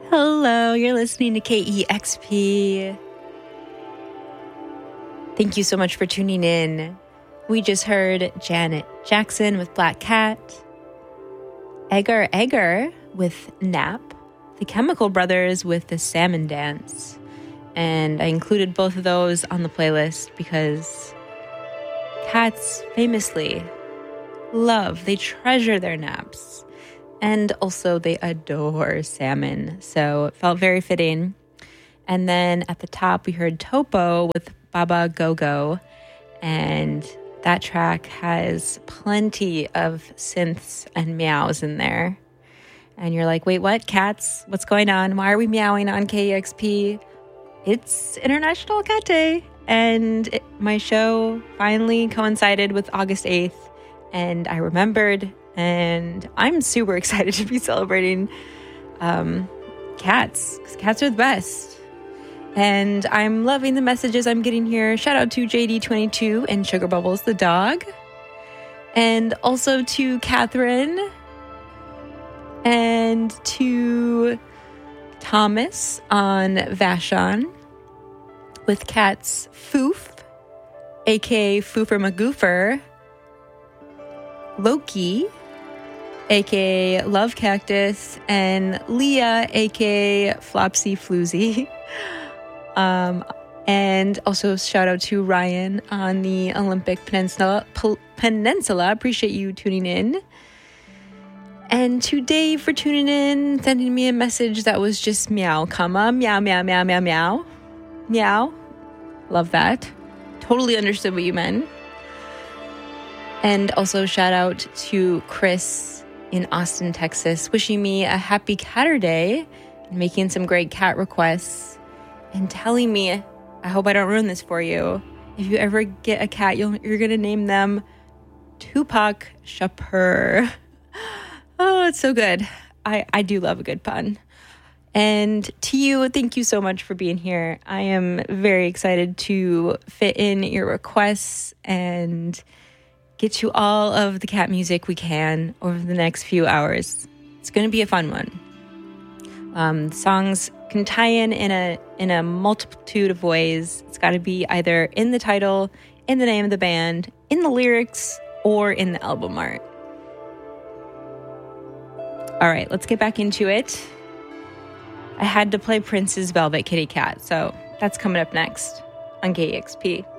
Hello, you're listening to KEXP. Thank you so much for tuning in. We just heard Janet Jackson with Black Cat, Edgar Egger with Nap, the Chemical Brothers with the Salmon Dance. And I included both of those on the playlist because cats famously they treasure their naps. And also they adore salmon. So it felt very fitting. And then at the top, we heard Topo with Baba Go Go. And that track has plenty of synths and meows in there. And you're like, wait, what? Cats? What's going on? Why are we meowing on KEXP? It's International Cat Day. And my show finally coincided with August 8th. And I remembered. And I'm super excited to be celebrating cats, because cats are the best. And I'm loving the messages I'm getting here. Shout out to JD22 and Sugar Bubbles the dog. And also to Catherine. And to Thomas on Vashon. With cats Foof, a.k.a. Foofer Magoofer. Loki, a.k.a. Love Cactus, and Leah, a.k.a. Flopsy Floozy. And also shout out to Ryan on the Olympic Peninsula. Appreciate you tuning in. And to Dave for tuning in, sending me a message that was just meow, comma, meow, meow, meow, meow, meow. Meow. Love that. Totally understood what you meant. And also shout out to Chris in Austin, Texas, wishing me a happy Catter Day, and making some great cat requests, and telling me, I hope I don't ruin this for you, if you ever get a cat, you're going to name them Tupac Shakur. Oh, it's so good. I do love a good pun. And to you, thank you so much for being here. I am very excited to fit in your requests and get you all of the cat music we can over the next few hours. It's going to be a fun one. Songs can tie in a multitude of ways. It's got to be either in the title, in the name of the band, in the lyrics, or in the album art. All right, let's get back into it. I had to play Prince's Velvet Kitty Cat, so that's coming up next on KEXP.